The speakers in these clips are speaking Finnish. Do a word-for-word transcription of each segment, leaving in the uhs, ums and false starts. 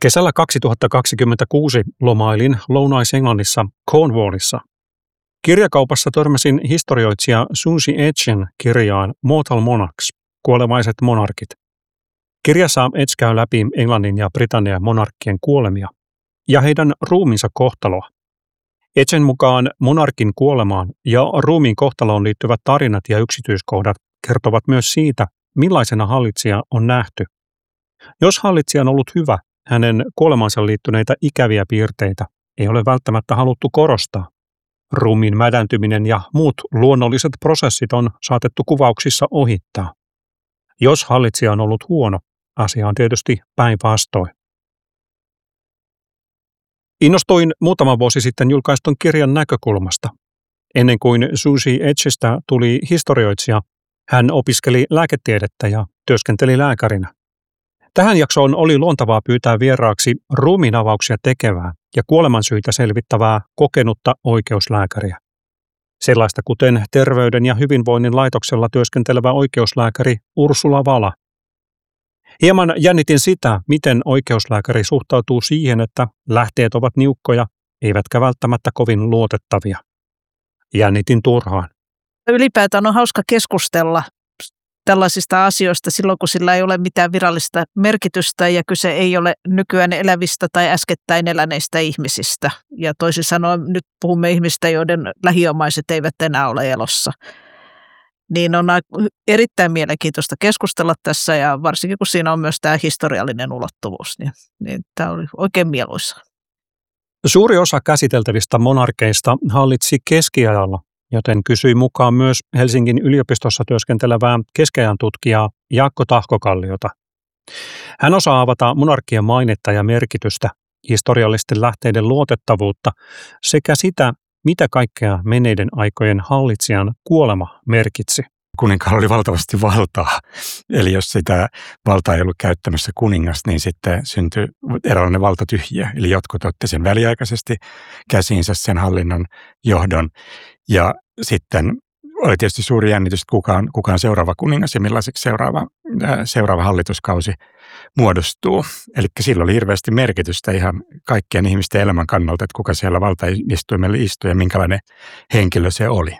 Kesällä kaksituhattakaksikymmentäkuusi lomailin Lounais-Englannissa Cornwallissa. Kirjakaupassa törmäsin historioitsija Susie Edgen kirjaan Mortal Monarchs, kuolemaiset monarkit. Kirjassa Edge käy läpi Englannin ja Britannian monarkkien kuolemia ja heidän ruumiinsa kohtaloa. Edgen mukaan monarkin kuolemaan ja ruumiin kohtaloon liittyvät tarinat ja yksityiskohdat kertovat myös siitä, millaisena hallitsija on nähty. Jos hallitsija on ollut hyvä, hänen kuolemansa liittyneitä ikäviä piirteitä ei ole välttämättä haluttu korostaa. Ruumiin mädäntyminen ja muut luonnolliset prosessit on saatettu kuvauksissa ohittaa. Jos hallitsija on ollut huono, asia on tietysti päinvastoin. Innostuin muutama vuosi sitten julkaistun kirjan näkökulmasta. Ennen kuin Susie Edgestä tuli historioitsija, hän opiskeli lääketiedettä ja työskenteli lääkärinä. Tähän jaksoon oli luontavaa pyytää vieraaksi ruumiinavauksia tekevää ja kuolemansyitä selvittävää kokenutta oikeuslääkäriä. Sellaista kuten Terveyden ja hyvinvoinnin laitoksella työskentelevä oikeuslääkäri Ursula Vala. Hieman jännitin sitä, miten oikeuslääkäri suhtautuu siihen, että lähteet ovat niukkoja, eivätkä välttämättä kovin luotettavia. Jännitin turhaan. Ylipäätään on hauska keskustella tällaisista asioista silloin, kun sillä ei ole mitään virallista merkitystä ja kyse ei ole nykyään elävistä tai äskettäin eläneistä ihmisistä. Ja toisin sanoen nyt puhumme ihmistä, joiden lähiomaiset eivät enää ole elossa. Niin on erittäin mielenkiintoista keskustella tässä ja varsinkin kun siinä on myös tämä historiallinen ulottuvuus, niin, niin tämä oli oikein mieluisaa. Suuri osa käsiteltävistä monarkeista hallitsi keskiajalla, joten kysyi mukaan myös Helsingin yliopistossa työskentelevää keskiajan tutkijaa Jaakko Tahkokalliota. Hän osaa avata monarkkien mainetta ja merkitystä, historiallisten lähteiden luotettavuutta sekä sitä, mitä kaikkea menneiden aikojen hallitsijan kuolema merkitsi. Kuninkaalla oli valtavasti valtaa, eli jos sitä valtaa ei ollut käyttämässä kuningas, niin sitten syntyi eräänlainen valtatyhjiö. Eli jotkut otti sen väliaikaisesti käsiinsä sen hallinnon johdon ja sitten oli tietysti suuri jännitys, että kuka on, kuka on seuraava kuningas ja millaiseksi seuraava, ää, seuraava hallituskausi muodostuu. Eli sillä oli hirveästi merkitystä ihan kaikkien ihmisten elämän kannalta, että kuka siellä valtaistuimella istui ja minkälainen henkilö se oli.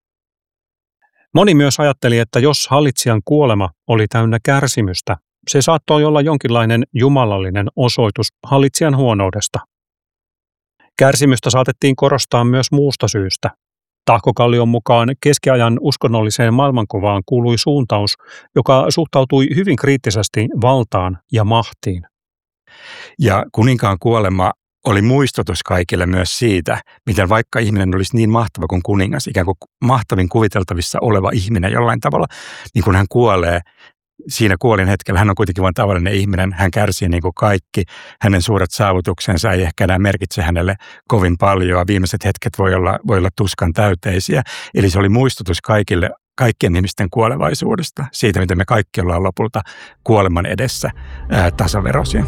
Moni myös ajatteli, että jos hallitsijan kuolema oli täynnä kärsimystä, se saattoi olla jonkinlainen jumalallinen osoitus hallitsijan huonoudesta. Kärsimystä saatettiin korostaa myös muusta syystä. Tahkokallion mukaan keskiajan uskonnolliseen maailmankuvaan kuului suuntaus, joka suhtautui hyvin kriittisesti valtaan ja mahtiin. Ja kuninkaan kuolema oli muistutus kaikille myös siitä, miten vaikka ihminen olisi niin mahtava kuin kuningas, ikään kuin mahtavin kuviteltavissa oleva ihminen jollain tavalla, niin kun hän kuolee, siinä kuolin hetkellä hän on kuitenkin vain tavallinen ihminen, hän kärsii niin kuin kaikki, hänen suuret saavutuksensa ei ehkä enää merkitse hänelle kovin paljon, viimeiset hetket voi olla, voi olla tuskan täyteisiä, eli se oli muistutus kaikille, kaikkien ihmisten kuolevaisuudesta, siitä miten me kaikki ollaan lopulta kuoleman edessä ää, tasaveroisia.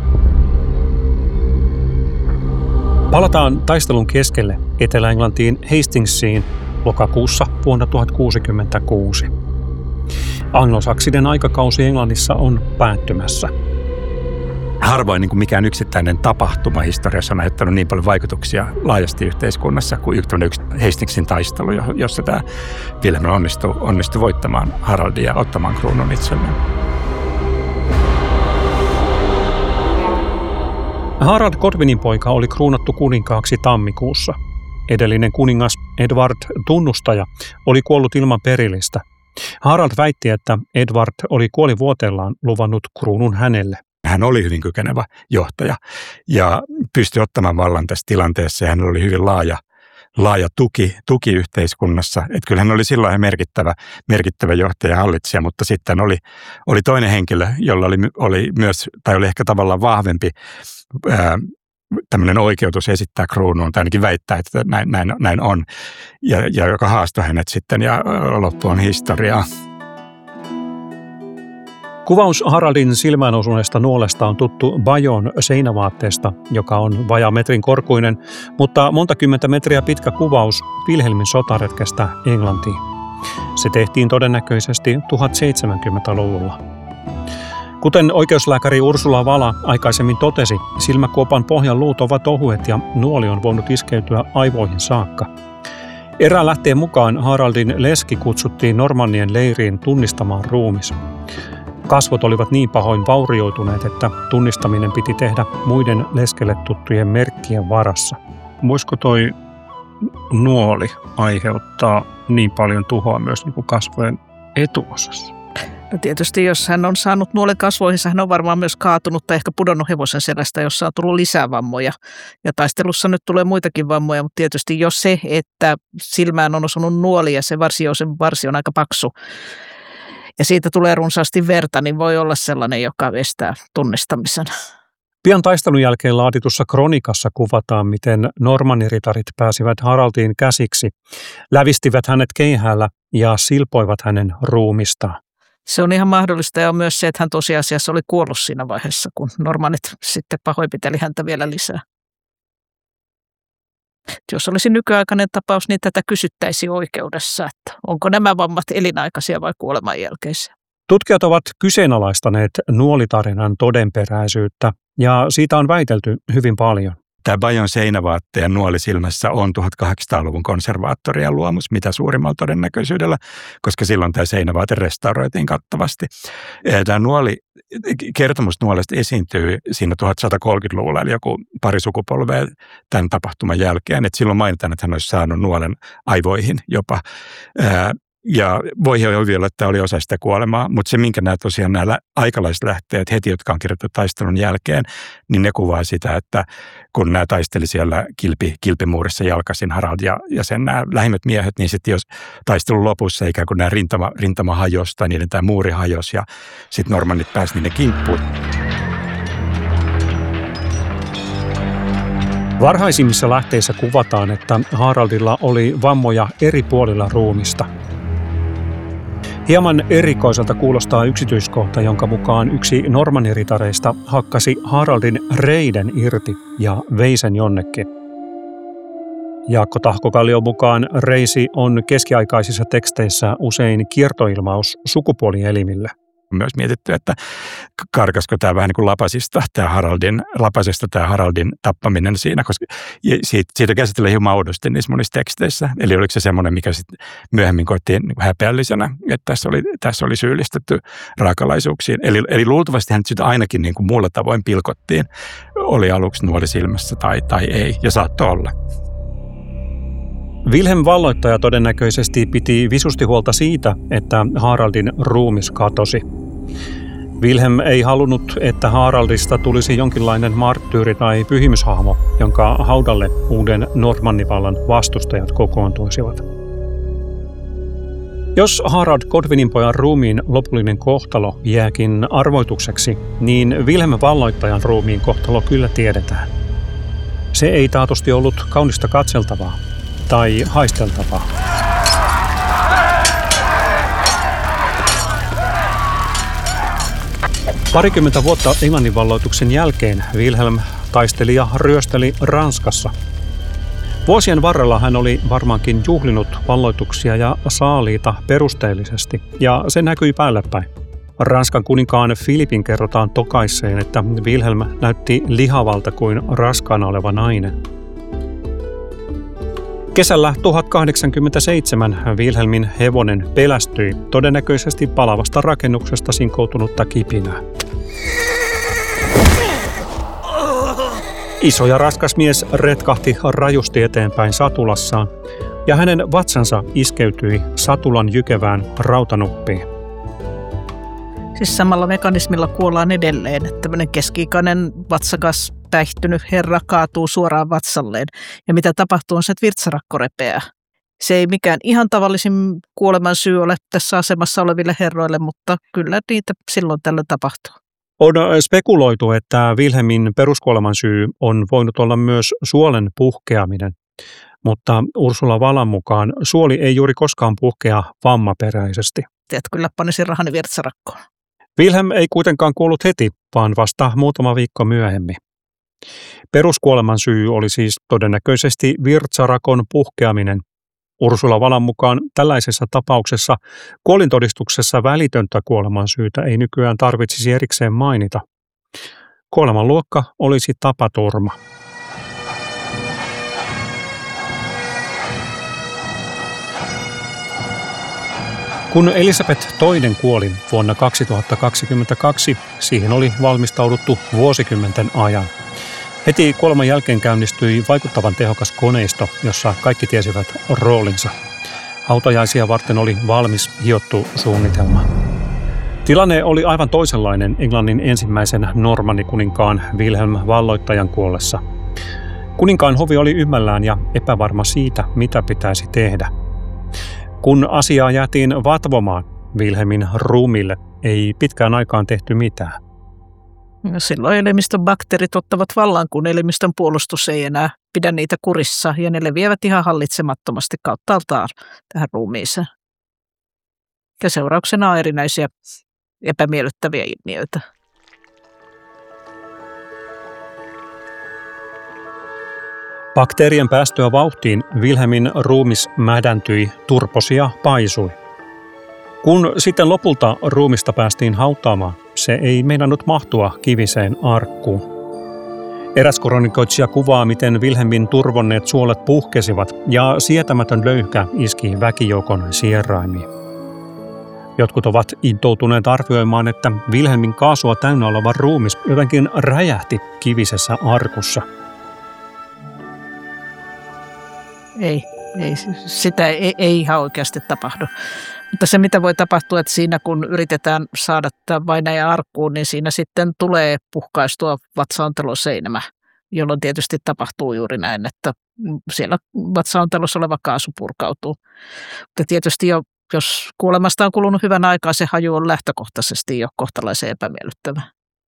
Palataan taistelun keskelle Etelä-Englantiin Hastingsiin lokakuussa vuonna tuhatkuusikymmentäkuusi. Anglosaksinen aikakausi Englannissa on päättymässä. Harvoin niin kuin mikään yksittäinen tapahtuma historiassa on aiheuttanut niin paljon vaikutuksia laajasti yhteiskunnassa kuin yksi Hastingsin taistelu, jossa tämä Wilhelm onnistui, onnistui voittamaan Haraldin ja ottamaan kruunun itselleen. Harald Godwinin poika oli kruunattu kuninkaaksi tammikuussa. Edellinen kuningas Edward Tunnustaja oli kuollut ilman perillistä. Harald väitti, että Edward oli kuolivuoteellaan luvannut kruunun hänelle. Hän oli hyvin kykenevä johtaja ja pystyi ottamaan vallan tässä tilanteessa ja hänellä oli hyvin laaja, laaja tuki, tuki yhteiskunnassa. Että kyllä hän oli silloin merkittävä, merkittävä johtaja ja hallitsija, mutta sitten oli, oli toinen henkilö, jolla oli, oli myös, tai oli ehkä tavallaan vahvempi ää, tämmöinen oikeutus esittää kruunuun, tai ainakin väittää, että näin, näin, näin on, ja, ja joka haastoi hänet sitten, ja loppu on historiaa. Kuvaus Haraldin silmään osuneesta nuolesta on tuttu Bajon seinävaatteesta, joka on vajaa metrin korkuinen, mutta monta kymmentä metriä pitkä kuvaus Wilhelmin sotaretkestä Englantiin. Se tehtiin todennäköisesti tuhatseitsemänkymmentäluvulla. Kuten oikeuslääkäri Ursula Vala aikaisemmin totesi, silmäkuopan pohjan luut ovat ohuet ja nuoli on voinut iskeytyä aivoihin saakka. Erään lähteen mukaan Haraldin leski kutsuttiin Normannien leiriin tunnistamaan ruumis. Kasvot olivat niin pahoin vaurioituneet, että tunnistaminen piti tehdä muiden leskelle tuttujen merkkien varassa. Voisiko toi nuoli aiheuttaa niin paljon tuhoa myös niin kuin kasvojen etuosassa? No tietysti jos hän on saanut nuolen kasvoihinsa, hän on varmaan myös kaatunut tai ehkä pudonnut hevosen selästä, jossa on tullut lisää vammoja. Ja taistelussa nyt tulee muitakin vammoja, mutta tietysti jos se, että silmään on osunut nuoli ja se varsioisen varsi on aika paksu ja siitä tulee runsaasti verta, niin voi olla sellainen, joka estää tunnistamisen. Pian taistelun jälkeen laaditussa kronikassa kuvataan, miten normanniritarit pääsivät Haraldiin käsiksi, lävistivät hänet keihäällä ja silpoivat hänen ruumistaan. Se on ihan mahdollista ja on myös se, että hän tosiasiassa oli kuollut siinä vaiheessa, kun normannit sitten pahoinpiteli häntä vielä lisää. Jos olisi nykyaikainen tapaus, niin tätä kysyttäisiin oikeudessa, että onko nämä vammat elinaikaisia vai kuoleman jälkeisiä. Tutkijat ovat kyseenalaistaneet nuolitarinan todenperäisyyttä ja siitä on väitelty hyvin paljon. Tämä Bajon seinävaatteen nuoli silmässä on tuhatkahdeksansataaluvun konservaattorien luomus mitä suurimmalla todennäköisyydellä, koska silloin tämä seinävaate restauroitiin kattavasti. Tämä nuoli, kertomus nuolesta esiintyy siinä tuhatsatakolmekymmentäluvulla, eli joku pari sukupolvea tämän tapahtuman jälkeen. Että silloin mainitaan, että hän olisi saanut nuolen aivoihin jopa. Ja voi hyvin olla, että tämä oli osa sitä kuolemaa, mutta se, minkä nämä tosiaan nämä aikalaislähteet heti, jotka on kirjoitettu taistelun jälkeen, niin ne kuvaa sitä, että kun nämä taisteli siellä kilpi, kilpimuurissa jalkaisin Harald ja, ja sen nämä lähimmät miehet, niin sitten jos taistelun lopussa ikään kuin nämä rintama, rintama hajosi tai niiden tämä muuri hajosi ja sitten normannit pääsi niiden kimppuun. Varhaisimmissa lähteissä kuvataan, että Haraldilla oli vammoja eri puolilla ruumista. Hieman erikoiselta kuulostaa yksityiskohta, jonka mukaan yksi normanniritareista hakkasi Haraldin reiden irti ja vei sen jonnekin. Jaakko Tahkokallion mukaan reisi on keskiaikaisissa teksteissä usein kiertoilmaus sukupuolielimille. On myös mietitty, että karkasko tämä vähän niin kuin lapasista, tämä Haraldin, lapasesta tämä Haraldin tappaminen siinä, koska siitä, siitä käsitellään hieman oudosti niissä monissa teksteissä. Eli oliko se semmoinen, mikä sitten myöhemmin koettiin häpeällisenä, että tässä oli, tässä oli syyllistetty raakalaisuuksiin. Eli, eli luultavasti hän sitten ainakin niin kuin muulla tavoin pilkottiin, oli aluksi nuoli silmässä tai, tai ei, ja saattoi olla. Wilhelm valloittaja todennäköisesti piti visusti huolta siitä, että Haraldin ruumis katosi. Wilhelm ei halunnut, että Haraldista tulisi jonkinlainen marttyyri tai pyhimyshahmo, jonka haudalle uuden normannivallan vastustajat kokoontuisivat. Jos Harald Godwininpojan ruumiin lopullinen kohtalo jääkin arvoitukseksi, niin Wilhelm valloittajan ruumiin kohtalo kyllä tiedetään. Se ei taatusti ollut kaunista katseltavaa tai haisteltavaa. Parikymmentä vuotta Englannin valloituksen jälkeen Wilhelm taisteli ja ryösteli Ranskassa. Vuosien varrella hän oli varmaankin juhlinut valloituksia ja saaliita perusteellisesti, ja se näkyi päälle päin. Ranskan kuninkaan Filipin kerrotaan tokaisseen, että Wilhelm näytti lihavalta kuin raskaana oleva nainen. Kesällä tuhatkahdeksansataakahdeksankymmentäseitsemän Wilhelmin hevonen pelästyi todennäköisesti palavasta rakennuksesta sinkoutunutta kipinää. Iso ja raskas mies retkahti rajusti eteenpäin satulassaan ja hänen vatsansa iskeytyi satulan jykevään rautanuppiin. Siis samalla mekanismilla kuollaan edelleen. Tämmöinen keski-ikäinen vatsakas päihtynyt herra kaatuu suoraan vatsalleen. Ja mitä tapahtuu on se, että virtsarakko repeää. Se ei mikään ihan tavallisin kuoleman syy ole tässä asemassa oleville herroille, mutta kyllä niitä silloin tällöin tapahtuu. On spekuloitu, että Wilhelmin peruskuoleman syy on voinut olla myös suolen puhkeaminen. Mutta Ursula Valan mukaan suoli ei juuri koskaan puhkea vammaperäisesti. Tiedät, kyllä panisin rahani virtsarakkoon. Wilhelm ei kuitenkaan kuollut heti, vaan vasta muutama viikko myöhemmin. Peruskuoleman syy oli siis todennäköisesti virtsarakon puhkeaminen, Ursula Valan mukaan tällaisessa tapauksessa kuolintodistuksessa välitöntä kuoleman syytä ei nykyään tarvitsisi erikseen mainita. Kuoleman luokka olisi tapaturma. Kun Elisabeth toinen kuoli vuonna kaksituhattakaksikymmentäkaksi, siihen oli valmistauduttu vuosikymmenten ajan. Heti kuoleman jälkeen käynnistyi vaikuttavan tehokas koneisto, jossa kaikki tiesivät roolinsa. Hautajaisia varten oli valmis hiottu suunnitelma. Tilanne oli aivan toisenlainen Englannin ensimmäisen normannikuninkaan Wilhelm valloittajan kuollessa. Kuninkaan hovi oli ymmällään ja epävarma siitä, mitä pitäisi tehdä. Kun asiaa jäätiin vatvomaan Wilhelmin ruumille, ei pitkään aikaan tehty mitään. Silloin elimistön bakteerit ottavat vallan, kun elimistön puolustus ei enää pidä niitä kurissa ja ne leviävät ihan hallitsemattomasti kauttaaltaan tähän ruumiiseen. Ja seurauksena on erinäisiä epämiellyttäviä ilmiöitä. Bakteerien päästöä vauhtiin Wilhelmin ruumis mädäntyi, turposi ja paisui. Kun sitten lopulta ruumista päästiin hautaamaan, se ei meinannut mahtua kiviseen arkkuun. Eräs kronikoitsija kuvaa, miten Wilhelmin turvonneet suolet puhkesivat ja sietämätön löyhkä iski väkijoukon sieraimiin. Jotkut ovat intoutuneet arvioimaan, että Wilhelmin kaasua täynnä oleva ruumis jotenkin räjähti kivisessä arkussa. Ei, ei sitä ei, ei ihan oikeasti tapahdu. Mutta se, mitä voi tapahtua, että siinä kun yritetään saada tämä vainaja arkkuun, niin siinä sitten tulee puhkaistua vatsaonteloseinämä, jolloin tietysti tapahtuu juuri näin, että siellä vatsaontelossa oleva kaasu purkautuu. Mutta tietysti jo, jos kuolemasta on kulunut hyvän aikaa, se haju on lähtökohtaisesti jo kohtalaisen epämiellyttävä.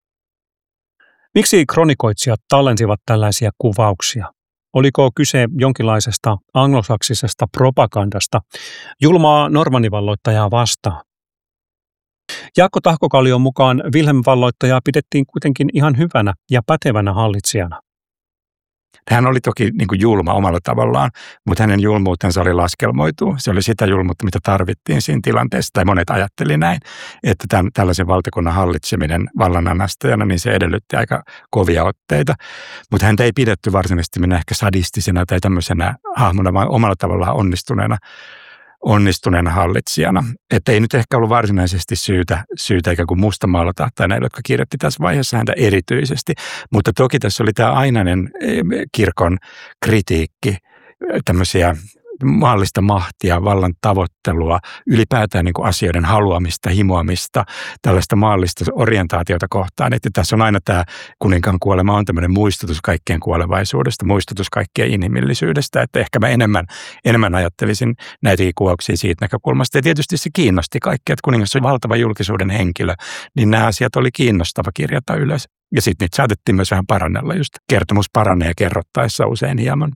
Miksi kronikoitsijat tallensivat tällaisia kuvauksia? Oliko kyse jonkinlaisesta anglosaksisesta propagandasta, julmaa normannivalloittajaa vastaan? Jaakko Tahkokallion mukaan Wilhelm valloittajaa pidettiin kuitenkin ihan hyvänä ja pätevänä hallitsijana. Hän oli toki niin kuin julma omalla tavallaan, mutta hänen julmuutensa oli laskelmoitu. Se oli sitä julmuutta, mitä tarvittiin siinä tilanteessa, tai monet ajatteli näin, että tämän, tällaisen valtakunnan hallitseminen vallananastajana, niin se edellytti aika kovia otteita. Mutta häntä ei pidetty varsinaisesti minä ehkä sadistisena tai tämmöisenä hahmona, vaan omalla tavallaan onnistuneena, onnistuneena hallitsijana. Että ei nyt ehkä ollut varsinaisesti syytä, syytä ikään kuin mustamaalata tai näille, jotka kirjoitti tässä vaiheessa häntä erityisesti. Mutta toki tässä oli tämä ainainen kirkon kritiikki, tämmöisiä maallista mahtia, vallan tavoittelua, ylipäätään niin kuin asioiden haluamista, himoamista, tällaista maallista orientaatiota kohtaan. Että tässä on aina tämä kuninkaan kuolema on tämmöinen muistutus kaikkien kuolevaisuudesta, muistutus kaikkien inhimillisyydestä, että ehkä mä enemmän, enemmän ajattelisin näitä kuvauksia siitä näkökulmasta. Ja tietysti se kiinnosti kaikkia, että kuningas on valtava julkisuuden henkilö, niin nämä asiat oli kiinnostava kirjata ylös. Ja sitten niitä saatettiin myös vähän parannella, just kertomus paranee kerrottaessa usein hieman.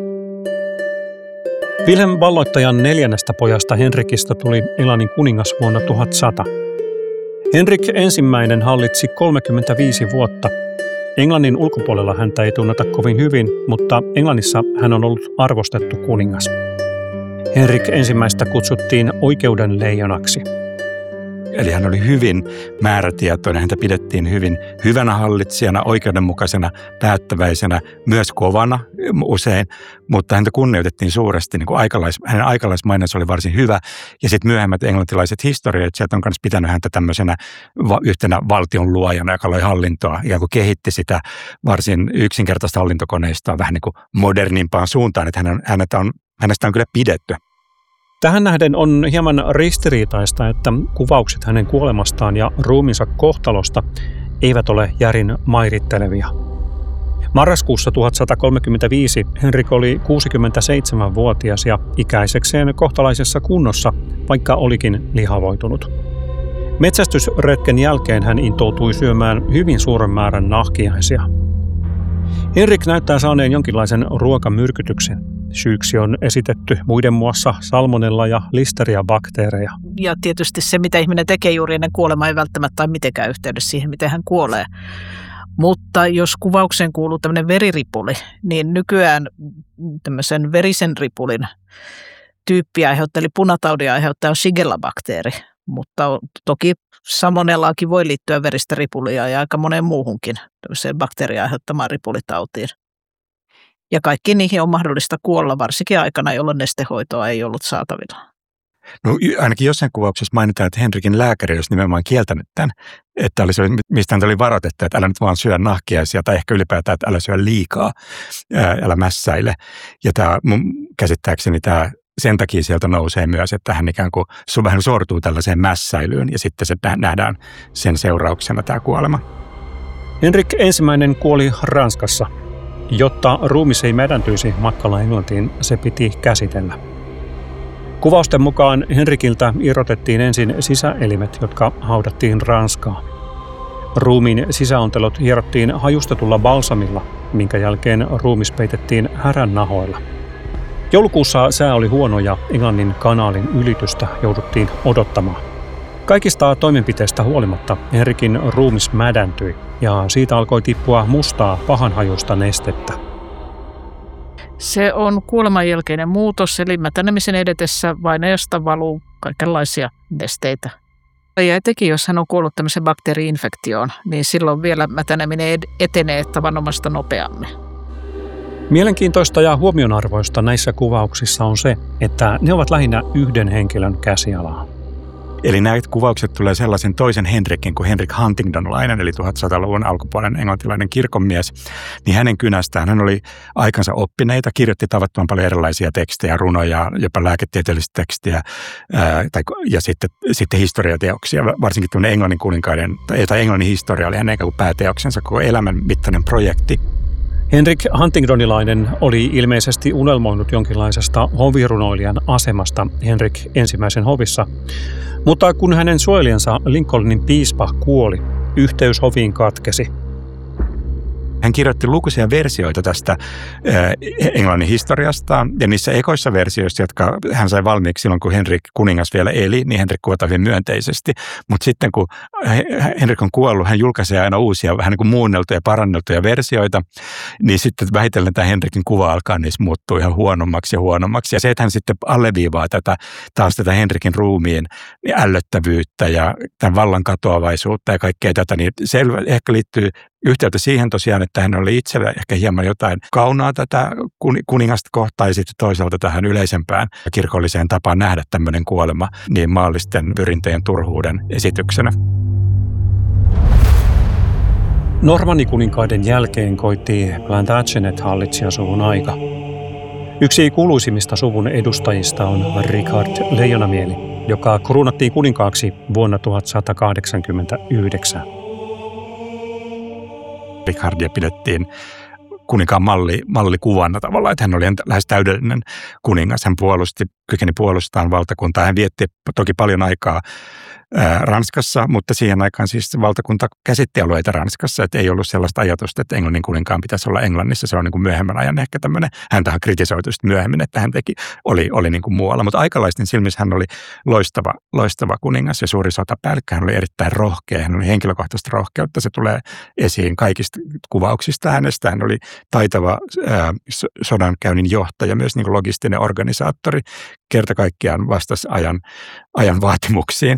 Wilhelm valloittajan neljännestä pojasta Henrikistä tuli Englannin kuningas vuonna tuhatsata. Henrik ensimmäinen hallitsi kolmekymmentäviisi vuotta. Englannin ulkopuolella häntä ei tunneta kovin hyvin, mutta Englannissa hän on ollut arvostettu kuningas. Henrik ensimmäistä kutsuttiin oikeuden leijonaksi. Eli hän oli hyvin määrätietoinen, häntä pidettiin hyvin hyvänä hallitsijana, oikeudenmukaisena, päättäväisenä, myös kovana usein, mutta häntä kunnioitettiin suuresti, niin kuin aikalais, hänen aikalaismainensa oli varsin hyvä, ja sitten myöhemmät englantilaiset historioitsijat on myös pitänyt häntä tämmöisenä va- yhtenä valtion luojana, joka loi hallintoa, ikään kuin kehitti sitä varsin yksinkertaista hallintokoneistoa vähän niin kuin modernimpaan suuntaan, että hänen, hänestä, on, hänestä on kyllä pidetty. Tähän nähden on hieman ristiriitaista, että kuvaukset hänen kuolemastaan ja ruumiinsa kohtalosta eivät ole järin mairittelevia. Marraskuussa tuhatsatakolmekymmentäviisi Henrik oli kuusikymmentäseitsemänvuotias ja ikäisekseen kohtalaisessa kunnossa, vaikka olikin lihavoitunut. Metsästysretken jälkeen hän intoutui syömään hyvin suuren määrän nahkiaisia. Henrik näyttää saaneen jonkinlaisen ruokamyrkytyksen. Syyksi on esitetty muiden muassa salmonella- ja listeria-bakteereja. Ja tietysti se, mitä ihminen tekee juuri ennen kuolemaa, ei välttämättä ole mitenkään yhteydessä siihen, miten hän kuolee. Mutta jos kuvaukseen kuuluu tämmöinen veriripuli, niin nykyään tämmöisen verisen ripulin tyyppi aiheutti, eli punataudin aiheuttaja on Shigella-bakteeri, mutta toki salmonellaakin voi liittyä veristä ripulia ja aika moneen muuhunkin bakteerin aiheuttamaan ripulitautiin. Ja kaikki niihin on mahdollista kuolla, varsinkin aikana, jolloin nestehoitoa ei ollut saatavilla. No ainakin jossain kuvauksessa mainitaan, että Henrikin lääkäri olisi nimenomaan kieltänyt tämän, että oli se, mistä hän oli varoitettu, että älä nyt vaan syö nahkiaisia tai ehkä ylipäätään, että älä syö liikaa, ää, älä mässäile. Ja tämä mun käsittääkseni tämä sen takia sieltä nousee myös, että hän ikään kuin vähän sortuu tällaiseen mässäilyyn ja sitten se nähdään sen seurauksena tämä kuolema. Henrik ensimmäinen kuoli Ranskassa. Jotta ruumis ei mädäntyisi matkalla Englantiin, se piti käsitellä. Kuvausten mukaan Henrikiltä irrotettiin ensin sisäelimet, jotka haudattiin Ranskaan. Ruumiin sisäontelot hierottiin hajustetulla balsamilla, minkä jälkeen ruumis peitettiin härän nahoilla. Joulukuussa sää oli huono ja Englannin kanaalin ylitystä jouduttiin odottamaan. Kaikista toimenpiteistä huolimatta Henrikin ruumis mädäntyi ja siitä alkoi tippua mustaa pahanhajuista nestettä. Se on kuoleman jälkeinen muutos, eli mätänemisen edetessä vainajasta valuu kaikenlaisia nesteitä. Ja etenkin jos hän on kuollut tämmöiseen bakteeri-infektioon, niin silloin vielä mätäneminen etenee tavanomaista nopeammin. Mielenkiintoista ja huomionarvoista näissä kuvauksissa on se, että ne ovat lähinnä yhden henkilön käsialaa. Eli näitä kuvaukset tulee sellaisen toisen Henrikin kuin Henrik Huntingdonlainen, eli tuhatsataluvun alkupuolen englantilainen kirkonmies, niin hänen kynästään hän oli aikansa oppineita, kirjoitti tavattoman paljon erilaisia tekstejä, runoja, jopa lääketieteellistä tekstiä ää, tai, ja sitten, sitten historiateoksia, varsinkin tuonne Englannin kuninkaiden, tai Englannin historia oli hänen kuin pääteoksensa koko elämän mittainen projekti. Henrik Huntingdonilainen oli ilmeisesti unelmoinut jonkinlaisesta hovirunoilijan asemasta Henrik ensimmäisen hovissa, mutta kun hänen suojelijansa Lincolnin piispa kuoli, yhteys hoviin katkesi. Hän kirjoitti lukuisia versioita tästä Englannin historiasta, ja niissä ekoissa versioissa, jotka hän sai valmiiksi silloin, kun Henrik kuningas vielä eli, niin Henrik kuvataan hyvin myönteisesti. Mutta sitten kun Henrik on kuollut, hän julkaisee aina uusia, vähän niin kuin muunneltuja ja paranneltuja versioita, niin sitten vähitellen tämä Henrikin kuva alkaa niissä muuttua ihan huonommaksi ja huonommaksi. Ja se, että hän sitten alleviivaa tätä, taas tätä Henrikin ruumiin ällöttävyyttä ja tämän vallan katoavaisuutta ja kaikkea tätä, niin se ehkä liittyy yhteyttä siihen tosiaan, että hän oli itsellä ehkä hieman jotain kaunaa tätä kuningasta kohtaan ja sitten toisaalta tähän yleisempään kirkolliseen tapaan nähdä tämmöinen kuolema niin maallisten pyrintöjen turhuuden esityksenä. Normannikuninkaiden jälkeen koitti Plantagenet-hallitsijasuvun aika. Yksi kuuluisimmista suvun edustajista on Richard Leijonamieli, joka kruunattiin kuninkaaksi vuonna tuhatsatakahdeksankymmentäyhdeksän. Richardia pidettiin kuninkaan malli, mallikuvana tavallaan, että hän oli lähes täydellinen kuningas. Hän puolusti, kykeni puolustamaan valtakuntaa. Hän vietti toki paljon aikaa ää, Ranskassa, mutta siihen aikaan siis valtakunta käsitti alueita Ranskassa, että ei ollut sellaista ajatusta, että Englannin kuninkaan pitäisi olla Englannissa. Se on niin kuin myöhemmän ajan ehkä tämmöinen, häntähän kritisoitu myöhemmin, että hän teki, oli, oli niin kuin muualla. Mutta aikalaisten silmissä hän oli loistava, loistava kuningas ja suuri sotapäällikkö. Hän oli erittäin rohkea, hän oli henkilökohtaista rohkeutta. Se tulee esiin kaikista kuvauksista hänestä. Hän oli taitava ää, sodankäynnin johtaja, myös niin kuin logistinen organisaattori. Kerta kaikkiaan vastasi ajan, ajan vaatimuksiin.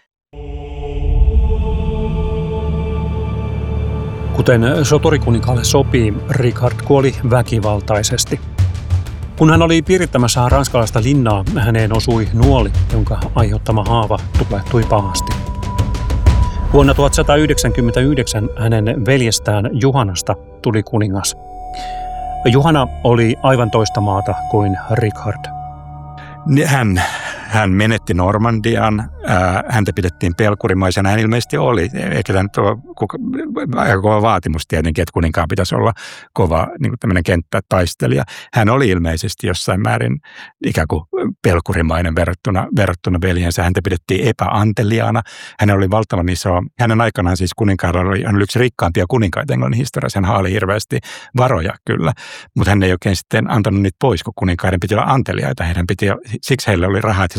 Kuten soturikuninkaalle sopii, Richard kuoli väkivaltaisesti. Kun hän oli piirittämässä ranskalaista linnaa, häneen osui nuoli, jonka aiheuttama haava tulehtui pahasti. Vuonna tuhatsatayhdeksänkymmentäyhdeksän hänen veljestään Juhanasta tuli kuningas. Juhana oli aivan toista maata kuin Richard. Hän, hän menetti Normandian, ää, häntä pidettiin pelkurimaisena, hän ilmeisesti oli. Eikä tämä nyt ole aika kova vaatimus tietenkin, että kuninkaan pitäisi olla kova niin tämmöinen kenttätaistelija. Hän oli ilmeisesti jossain määrin ikään kuin pelkurimainen verrattuna, verrattuna veljensä. Häntä pidettiin epäanteliaana. Hän oli valtavan iso, hänen aikanaan siis kuninkaalla oli, hän oli yksi rikkaampia kuninkaita Englannin historiassa. Hän haali hirveästi varoja kyllä, mutta hän ei oikein sitten antanut niitä pois, kun kuninkaiden piti olla anteliaita. Heidän piti, siksi heillä oli rahaa, että he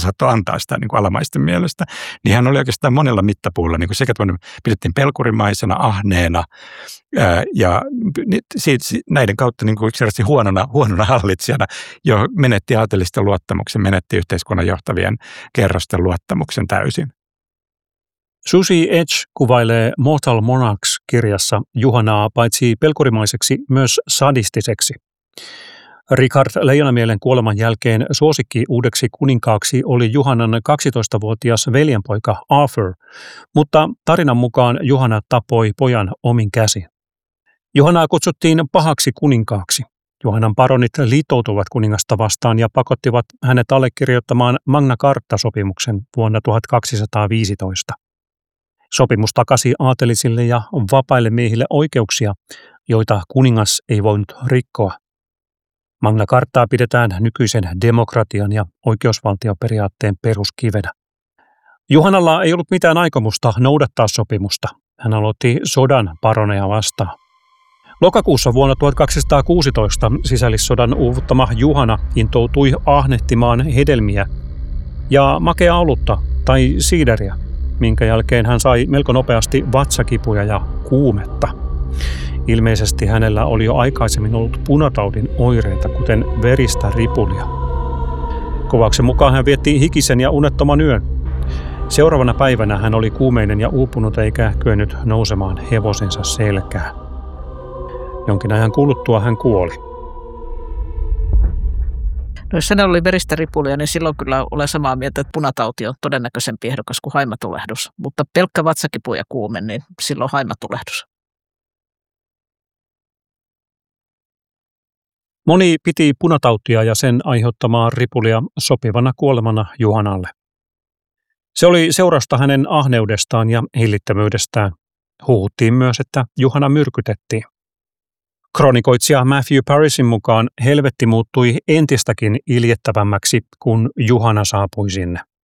saattoi antaa sitä niin kuin alamaisten mielestä, niin hän oli oikeastaan monella mittapuulla, niin kuin sekä pidettiin pelkurimaisena, ahneena, ää, ja siitä, näiden kautta niin kuin yksinkertaisesti huonona, huonona hallitsijana, jo menetti aatelisten luottamuksen, menetti yhteiskunnan johtavien kerrosten luottamuksen täysin. Susie Edge kuvailee Mortal Monarchs-kirjassa Juhanaa paitsi pelkurimaiseksi myös sadistiseksi. Richard Leijonamielen kuoleman jälkeen suosikki uudeksi kuninkaaksi oli Juhanan kaksitoistavuotias veljenpoika Arthur, mutta tarinan mukaan Juhana tapoi pojan omin käsin. Juhanaa kutsuttiin pahaksi kuninkaaksi. Juhanan baronit liittoutuvat kuningasta vastaan ja pakottivat hänet allekirjoittamaan Magna Carta-sopimuksen vuonna tuhatkaksisataaviisitoista. Sopimus takasi aatelisille ja vapaille miehille oikeuksia, joita kuningas ei voinut rikkoa. Magna Cartaa pidetään nykyisen demokratian ja oikeusvaltioperiaatteen peruskivenä. Juhanalla ei ollut mitään aikomusta noudattaa sopimusta. Hän aloitti sodan baroneja vastaan. Lokakuussa vuonna tuhatkaksisataakuusitoista sisällissodan uuvuttama Juhana intoutui ahnehtimaan hedelmiä ja makeaa olutta tai siideriä, minkä jälkeen hän sai melko nopeasti vatsakipuja ja kuumetta. Ilmeisesti hänellä oli jo aikaisemmin ollut punataudin oireita, kuten veristä ripulia. Kuvauksen mukaan hän vietti hikisen ja unettoman yön. Seuraavana päivänä hän oli kuumeinen ja uupunut eikä kyennyt nousemaan hevosensa selkään. Jonkin ajan kuluttua hän kuoli. No jos hänellä oli veristä ripulia, niin silloin kyllä olen samaa mieltä, että punatauti on todennäköisempi ehdokas kuin haimatulehdus. Mutta pelkkä vatsakipu ja kuume, niin silloin haimatulehdus. Moni piti punatautia ja sen aiheuttamaa ripulia sopivana kuolemana Juhanalle. Se oli seurausta hänen ahneudestaan ja hillittömyydestään. Huhuttiin myös, että Juhana myrkytettiin. Kronikoitsija Matthew Parisin mukaan helvetti muuttui entistäkin iljettävämmäksi, kun Juhana saapui sinne.